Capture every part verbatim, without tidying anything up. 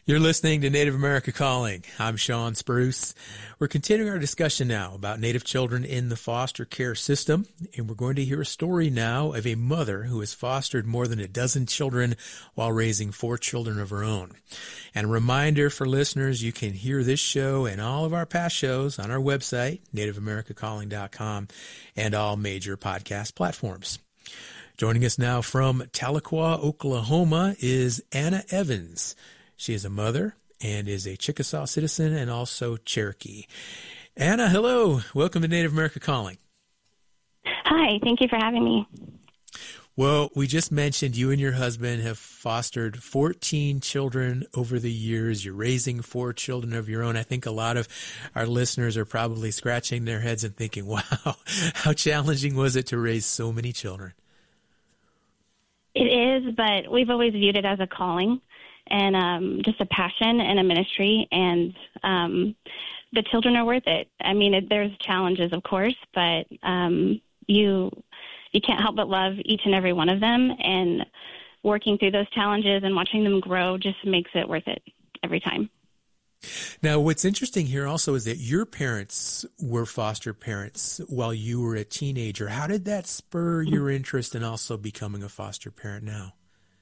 You're listening to Native America Calling. I'm Sean Spruce. We're continuing our discussion now about Native children in the foster care system, and we're going to hear a story now of a mother who has fostered more than a dozen children while raising four children of her own. And a reminder for listeners, you can hear this show and all of our past shows on our website, native america calling dot com, and all major podcast platforms. Joining us now from Tahlequah, Oklahoma is Anna Evans. She is a mother and is a Chickasaw citizen and also Cherokee. Anna, hello. Welcome to Native America Calling. Hi. Thank you for having me. Well, we just mentioned you and your husband have fostered fourteen children over the years. You're raising four children of your own. I think a lot of our listeners are probably scratching their heads and thinking, wow, how challenging was it to raise so many children? It is, but we've always viewed it as a calling and um, just a passion and a ministry, and um, the children are worth it. I mean, it, there's challenges, of course, but um, you you can't help but love each and every one of them, and working through those challenges and watching them grow just makes it worth it every time. Now, what's interesting here also is that your parents were foster parents while you were a teenager. How did that spur your interest in also becoming a foster parent now?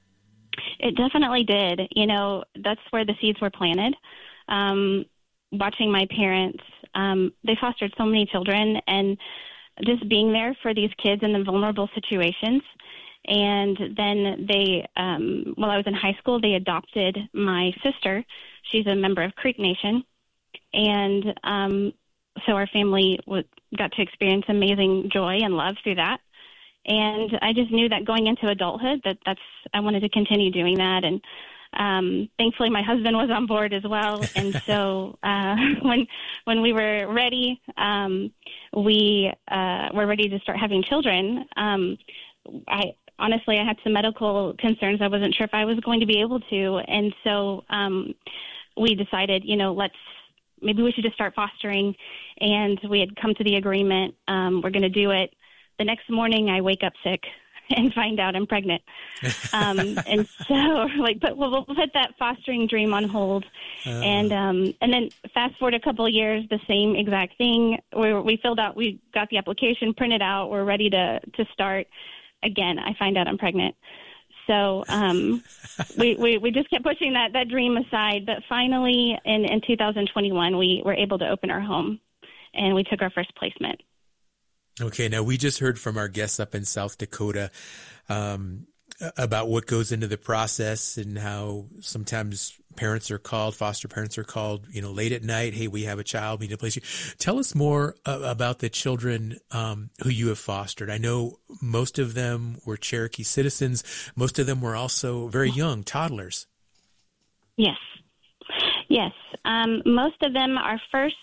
It definitely did. You know, that's where the seeds were planted. Um, watching my parents, um, they fostered so many children, and just being there for these kids in the vulnerable situations. And then they, um, while I was in high school, they adopted my sister. She's a member of Creek Nation. And um, so our family w- got to experience amazing joy and love through that. And I just knew that going into adulthood, that that's, I wanted to continue doing that. And um, thankfully my husband was on board as well. And so uh, when, when we were ready, um, we uh, were ready to start having children. Um, I, honestly, I had some medical concerns. I wasn't sure if I was going to be able to. And so um, we decided, you know, let's, maybe we should just start fostering. And we had come to the agreement, um, we're going to do it. The next morning I wake up sick and find out I'm pregnant. Um, and so like, but we'll, we'll put that fostering dream on hold. Uh, and, um, and then fast forward a couple of years, the same exact thing. We, we filled out, we got the application printed out. We're ready to, to start. Again, I find out I'm pregnant. So um, we, we, we just kept pushing that, that dream aside. But finally, in, in two thousand twenty-one, we were able to open our home, and we took our first placement. Okay, now we just heard from our guests up in South Dakota um, about what goes into the process and how sometimes parents are called, foster parents are called, you know, late at night. Hey, we have a child, we need to place you. Tell us more uh, about the children um, who you have fostered. I know most of them were Cherokee citizens. Most of them were also very young, toddlers. Yes. Yes. Um, most of them, our first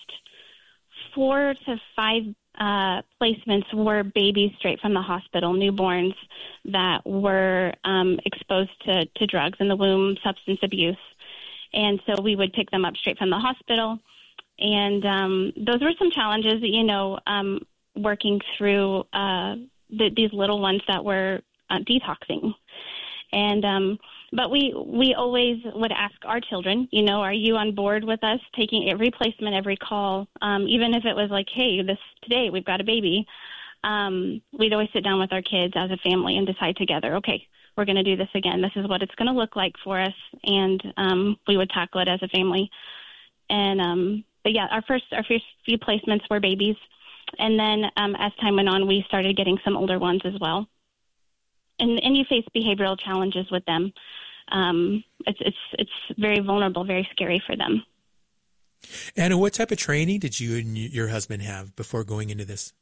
four to five uh, placements were babies straight from the hospital, newborns that were um, exposed to, to drugs in the womb, substance abuse. And so we would pick them up straight from the hospital. And um, those were some challenges, you know, um, working through uh, the, these little ones that were uh, detoxing. And um, but we we always would ask our children, you know, are you on board with us taking every placement, every call, um, even if it was like, hey, this today we've got a baby. Um, we'd always sit down with our kids as a family and decide together, okay, we're going to do this again. This is what it's going to look like for us. And um, we would tackle it as a family. And um, but yeah, our first our first few placements were babies. And then um, as time went on, we started getting some older ones as well. And, and you face behavioral challenges with them. Um, it's it's it's very vulnerable, very scary for them. Anna, what type of training did you and your husband have before going into this?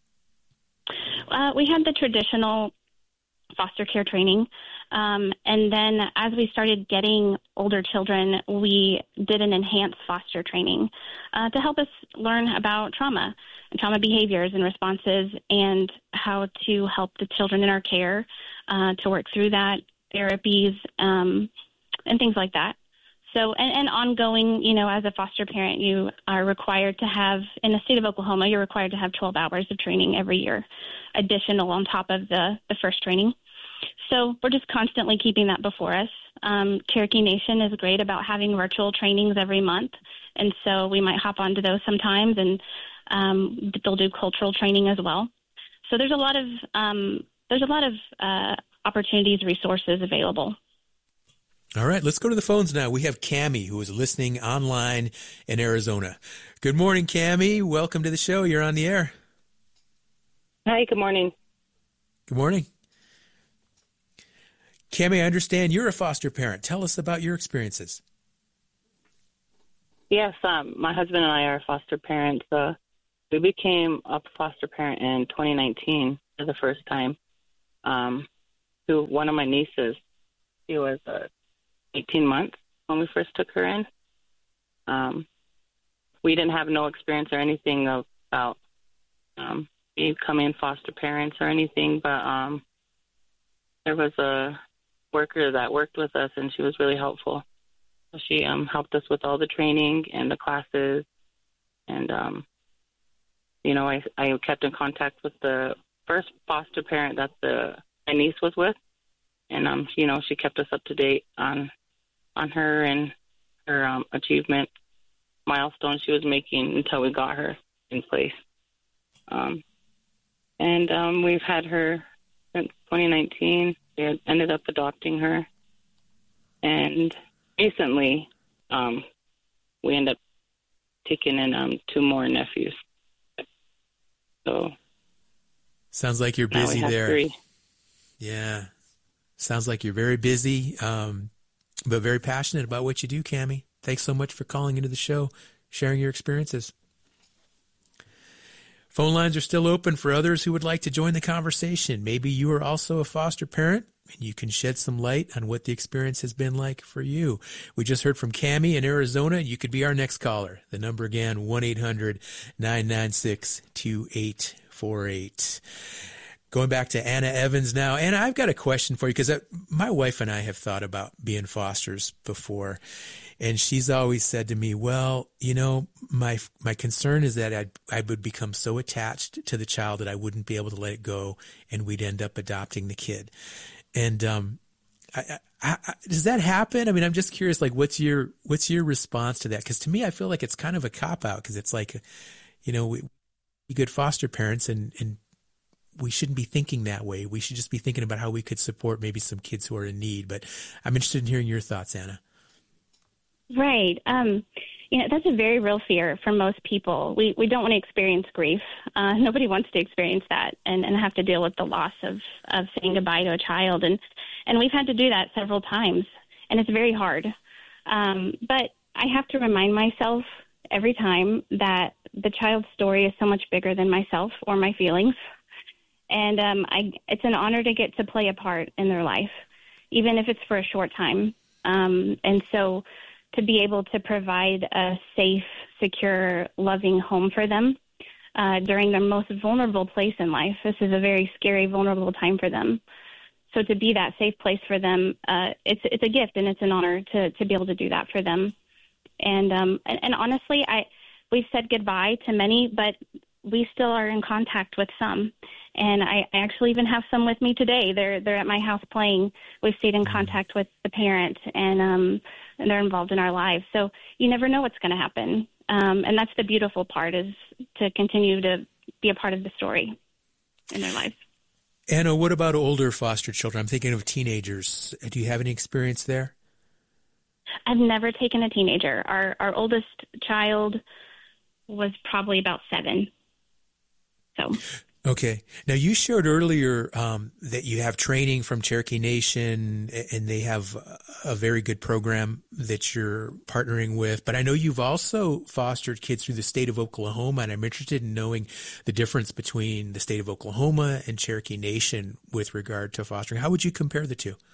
Uh, we had the traditional foster care training. Um, and then as we started getting older children, we did an enhanced foster training uh, to help us learn about trauma and trauma behaviors and responses and how to help the children in our care uh, to work through that, therapies, um, and things like that. So, and, and ongoing, you know, as a foster parent, you are required to have, in the state of Oklahoma, you're required to have twelve hours of training every year, additional on top of the, the first training. So we're just constantly keeping that before us Um, Cherokee Nation is great about having virtual trainings every month, and so we might hop onto those sometimes, and um, they'll do cultural training as well. So there's a lot of um, there's a lot of uh, opportunities, resources available. All right, let's go to the phones now. We have Cammie, who is listening online in Arizona. Good morning, Cammie. Welcome to the show. You're on the air. Hi, good morning. Good morning. Cammie, I understand you're a foster parent. Tell us about your experiences. Yes, um, my husband and I are foster parents. Uh, we became a foster parent in twenty nineteen for the first time um, to one of my nieces. She was uh, eighteen months when we first took her in. Um, we didn't have no experience or anything of, about um, becoming foster parents or anything, but um, there was a worker that worked with us, and she was really helpful. She um, helped us with all the training and the classes, and um, you know, I, I kept in contact with the first foster parent that the my niece was with, and um, you know, she kept us up to date on on her and her um, achievement milestones she was making until we got her in place. Um, and um, we've had her since twenty nineteen. We had ended up adopting her, and recently um, we ended up taking in um, two more nephews. So sounds like you're busy now we have there. Three. Yeah, sounds like you're very busy, um, but very passionate about what you do, Cammie. Thanks so much for calling into the show, sharing your experiences. Phone lines are still open for others who would like to join the conversation. Maybe you are also a foster parent, and you can shed some light on what the experience has been like for you. We just heard from Cammie in Arizona. You could be our next caller. The number again, one eight hundred nine nine six two eight four eight. Going back to Anna Evans now. Anna, I've got a question for you because my wife and I have thought about being fosters before. And she's always said to me, well, you know, my my concern is that I'd, I would become so attached to the child that I wouldn't be able to let it go, and we'd end up adopting the kid. And um, I, I, I, does that happen? I mean, I'm just curious, like, what's your what's your response to that? Because to me, I feel like it's kind of a cop-out because it's like, you know, we be good foster parents, and, and we shouldn't be thinking that way. We should just be thinking about how we could support maybe some kids who are in need. But I'm interested in hearing your thoughts, Anna. Right. Um, you know, that's a very real fear for most people. We we don't want to experience grief. Uh, nobody wants to experience that and, and have to deal with the loss of, of saying goodbye to a child. And, and we've had to do that several times, and it's very hard. Um, but I have to remind myself every time that the child's story is so much bigger than myself or my feelings. And um, I, it's an honor to get to play a part in their life, even if it's for a short time. Um, and so to be able to provide a safe, secure, loving home for them uh, during their most vulnerable place in life. This is a very scary, vulnerable time for them. So to be that safe place for them, uh, it's it's a gift, and it's an honor to to be able to do that for them. And um, and, and honestly, I we've said goodbye to many, but we still are in contact with some. And I, I actually even have some with me today. They're they're at my house playing. We've stayed in contact with the parent, and um, and they're involved in our lives. So you never know what's going to happen. Um, and that's the beautiful part, is to continue to be a part of the story in their life. Anna, what about older foster children? I'm thinking of teenagers. Do you have any experience there? I've never taken a teenager. Our our oldest child was probably about seven. So. Okay. Now, you shared earlier um, that you have training from Cherokee Nation, and they have a very good program that you're partnering with. But I know you've also fostered kids through the state of Oklahoma, and I'm interested in knowing the difference between the state of Oklahoma and Cherokee Nation with regard to fostering. How would you compare the two?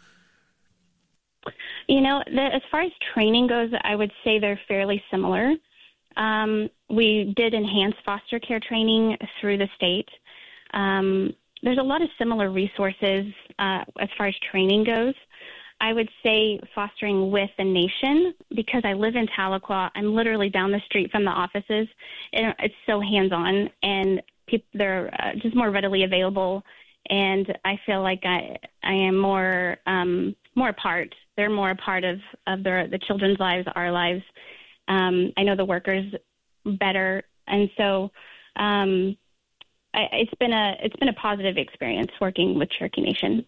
You know, the, as far as training goes, I would say they're fairly similar. Um, we did enhance foster care training through the state. Um, there's a lot of similar resources uh, as far as training goes. I would say fostering with the nation, because I live in Tahlequah. I'm literally down the street from the offices. It, it's so hands-on, and people, they're uh, just more readily available. And I feel like I I am more um, more a part. They're more a part of, of their, the children's lives, our lives. Um, I know the workers better. And so um, I, it's been a it's been a positive experience working with Cherokee Nation.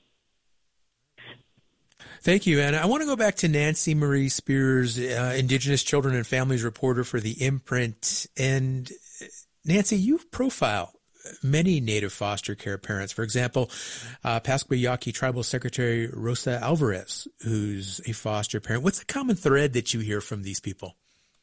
Thank you, Anna. I want to go back to Nancy Marie Spears, uh, Indigenous Children and Families reporter for the Imprint. And Nancy, you profile many Native foster care parents. For example, uh, Pascua Yaqui Tribal Secretary Rosa Alvarez, who's a foster parent. What's the common thread that you hear from these people?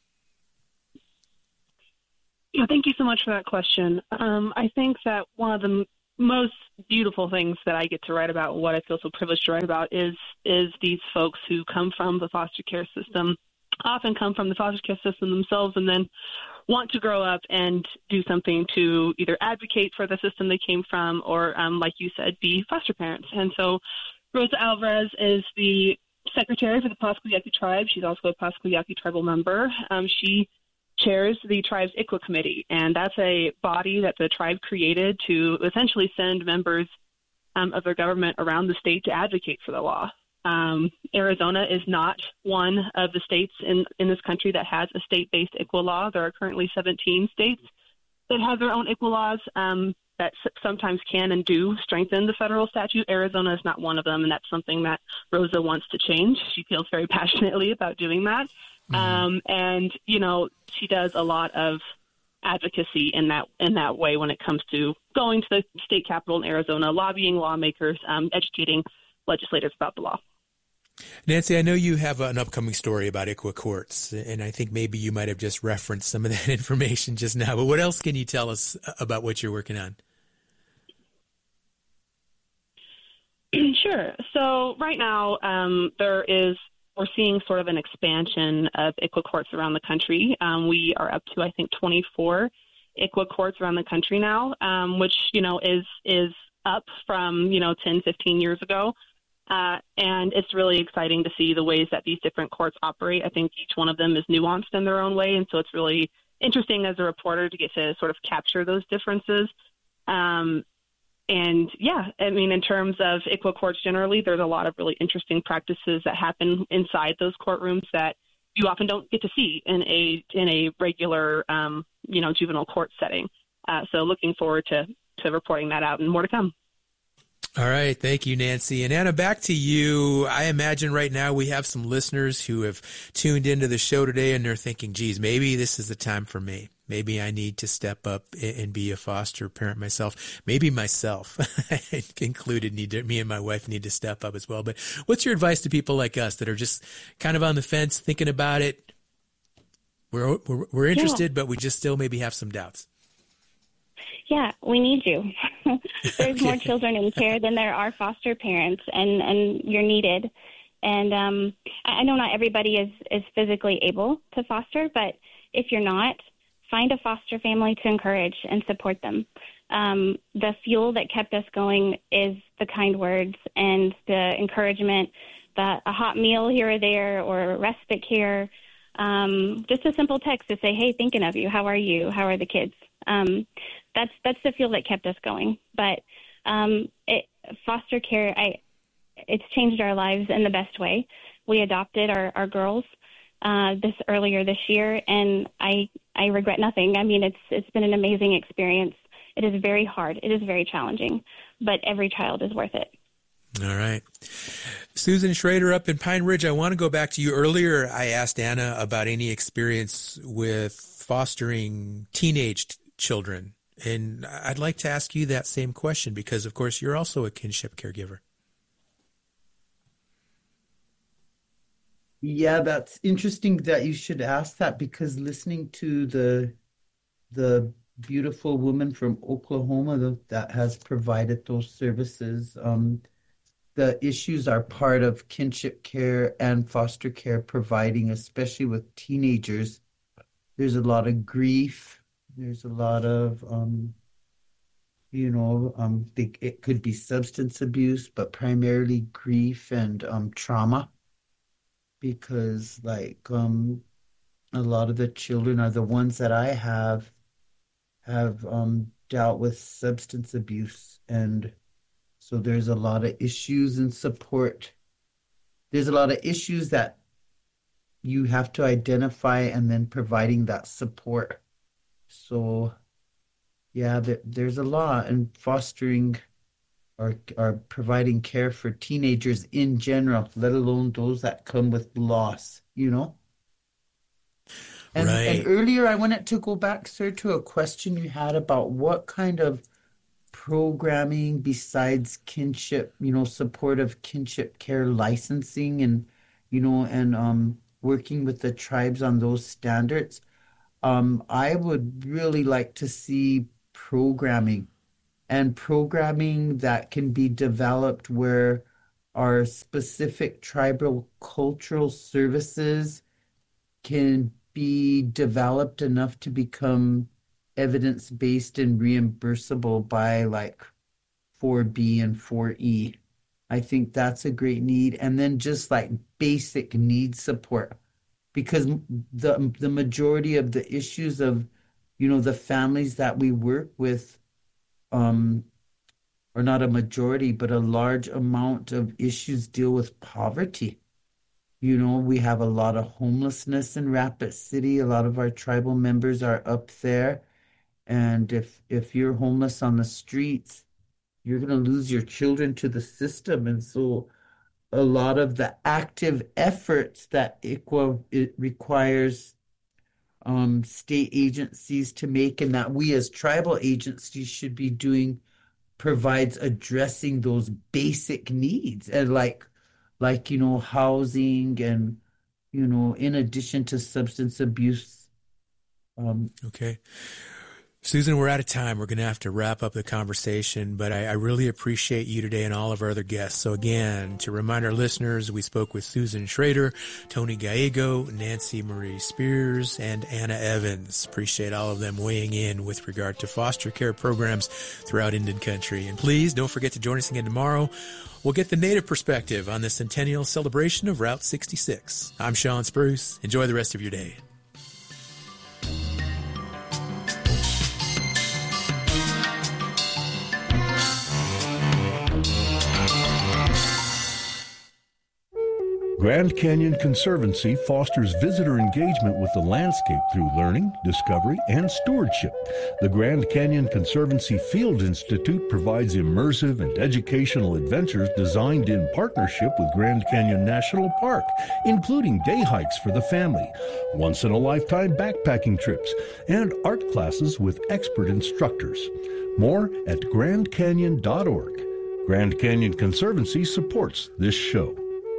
Yeah, thank you so much for that question. Um, I think that one of the m- most beautiful things that I get to write about, what I feel so privileged to write about, is is these folks who come from the foster care system, often come from the foster care system themselves, and then want to grow up and do something to either advocate for the system they came from or, um, like you said, be foster parents. And so Rosa Alvarez is the secretary for the Pascua Yaqui tribe. She's also a Pascua Yaqui tribal member. Um, she chairs the tribe's I C W A committee, and that's a body that the tribe created to essentially send members um, of their government around the state to advocate for the law. Um, Arizona is not one of the states in, in this country that has a state-based I C W A law. There are currently seventeen states that have their own I C W A laws um, that s- sometimes can and do strengthen the federal statute. Arizona is not one of them, and that's something that Rosa wants to change. She feels very passionately about doing that. Mm-hmm. Um, and, you know, she does a lot of advocacy in that in that way when it comes to going to the state capitol in Arizona, lobbying lawmakers, um, educating legislators about the law. Nancy, I know you have an upcoming story about I C W A courts, and I think maybe you might have just referenced some of that information just now, but what else can you tell us about what you're working on? Sure. So right now um, there is We're seeing sort of an expansion of I C W A courts around the country. Um, we are up to, I think, twenty-four I C W A courts around the country now, um, which, you know, is is up from, you know, ten, fifteen years ago. Uh, and it's really exciting to see the ways that these different courts operate. I think each one of them is nuanced in their own way. And so it's really interesting as a reporter to get to sort of capture those differences. Um, And yeah, I mean, in terms of I C W A courts generally, there's a lot of really interesting practices that happen inside those courtrooms that you often don't get to see in a in a regular, um, you know, juvenile court setting. Uh, so looking forward to, to reporting that out and more to come. All right. Thank you, Nancy. And Anna, back to you. I imagine right now we have some listeners who have tuned into the show today and they're thinking, geez, maybe this is the time for me. Maybe I need to step up and be a foster parent myself. Maybe myself included need to, me and my wife need to step up as well. But what's your advice to people like us that are just kind of on the fence, thinking about it? We're, we're, we're interested, yeah. but we just still maybe have some doubts. Yeah, we need you. There's okay. more children in care than there are foster parents, and, and you're needed. And um, I know not everybody is, is physically able to foster, but if you're not, find a foster family to encourage and support them. Um, the fuel that kept us going is the kind words and the encouragement, the, a hot meal here or there or respite care, um, just a simple text to say, hey, thinking of you. How are you? How are the kids? Um, that's that's the fuel that kept us going. But um, it, foster care, I, it's changed our lives in the best way. We adopted our, our girls uh, this earlier this year, and I I regret nothing. I mean, it's it's been an amazing experience. It is very hard. It is very challenging, but every child is worth it. All right. Susan Schrader up in Pine Ridge, I want to go back to you. Earlier, I asked Anna about any experience with fostering teenage t- children, and I'd like to ask you that same question because, of course, you're also a kinship caregiver. Yeah, that's interesting that you should ask that because listening to the the beautiful woman from Oklahoma that has provided those services, um, the issues are part of kinship care and foster care providing, especially with teenagers. There's a lot of grief. There's a lot of, um, you know, um, they, it could be substance abuse, but primarily grief and um, trauma. Because like um, a lot of the children are the ones that I have have um, dealt with substance abuse. And so there's a lot of issues and support there's a lot of issues that you have to identify and then providing that support. So, yeah, there, there's a lot in fostering or, or providing care for teenagers in general, let alone those that come with loss, you know? And, right. and earlier I wanted to go back, sir, to a question you had about what kind of programming besides kinship, you know, supportive kinship care licensing and, you know, and um, working with the tribes on those standards. Um, I would really like to see programming and programming that can be developed where our specific tribal cultural services can be developed enough to become evidence-based and reimbursable by like four B and four E. I think that's a great need. And then just like basic needs support, because the the majority of the issues of, you know, the families that we work with, um, or not a majority, but a large amount of issues deal with poverty. You know, we have a lot of homelessness in Rapid City. A lot of our tribal members are up there. And if if you're homeless on the streets, you're going to lose your children to the system. And so a lot of the active efforts that I C W A it requires um, state agencies to make, and that we as tribal agencies should be doing, provides addressing those basic needs. And like, like, you know, housing and, you know, in addition to substance abuse. Um, okay. Susan, we're out of time. We're going to have to wrap up the conversation, but I, I really appreciate you today and all of our other guests. So again, to remind our listeners, we spoke with Susan Schrader, Tony Gallego, Nancy Marie Spears, and Anna Evans. Appreciate all of them weighing in with regard to foster care programs throughout Indian country. And please don't forget to join us again tomorrow. We'll get the Native perspective on the centennial celebration of Route sixty-six. I'm Sean Spruce. Enjoy the rest of your day. Grand Canyon Conservancy fosters visitor engagement with the landscape through learning, discovery, and stewardship. The Grand Canyon Conservancy Field Institute provides immersive and educational adventures designed in partnership with Grand Canyon National Park, including day hikes for the family, once-in-a-lifetime backpacking trips, and art classes with expert instructors. More at grand canyon dot org. Grand Canyon Conservancy supports this show.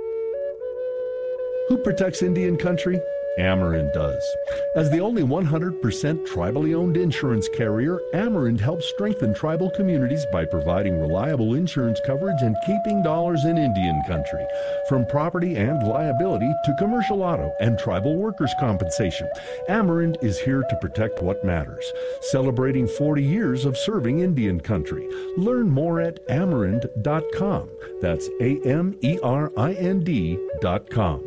Who protects Indian country? Amerind does. As the only one hundred percent tribally owned insurance carrier, Amerind helps strengthen tribal communities by providing reliable insurance coverage and keeping dollars in Indian country. From property and liability to commercial auto and tribal workers' compensation, Amerind is here to protect what matters. Celebrating forty years of serving Indian country. Learn more at amerind dot com. That's A M E R I N D dot com.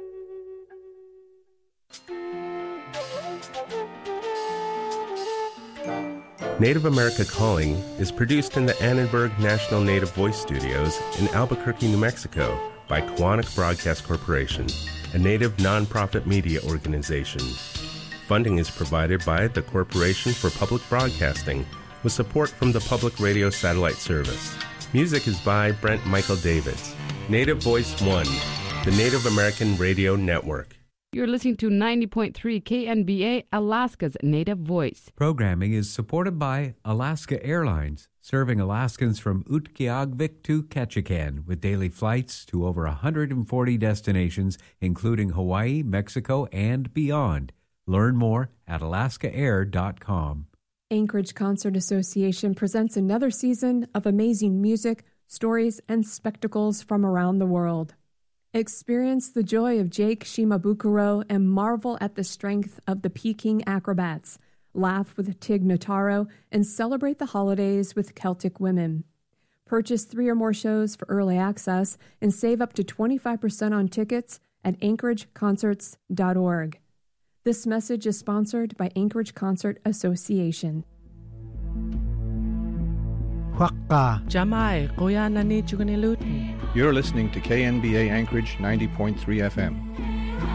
Native America Calling is produced in the Annenberg National Native Voice Studios in Albuquerque, New Mexico by Koahnic Broadcast Corporation, a Native nonprofit media organization. Funding is provided by the Corporation for Public Broadcasting with support from the Public Radio Satellite Service. Music is by Brent Michael Davids. Native Voice One, the Native American Radio Network. You're listening to ninety point three K N B A, Alaska's Native Voice. Programming is supported by Alaska Airlines, serving Alaskans from Utqiagvik to Ketchikan with daily flights to over one hundred forty destinations, including Hawaii, Mexico, and beyond. Learn more at alaska air dot com. Anchorage Concert Association presents another season of amazing music, stories, and spectacles from around the world. Experience the joy of Jake Shimabukuro and marvel at the strength of the Peking Acrobats. Laugh with Tig Notaro and celebrate the holidays with Celtic Women. Purchase three or more shows for early access and save up to twenty-five percent on tickets at anchorage concerts dot org. This message is sponsored by Anchorage Concert Association. Huakka. Jamai, Koyana ni Chuganilutin. You're listening to K N B A Anchorage ninety point three F M.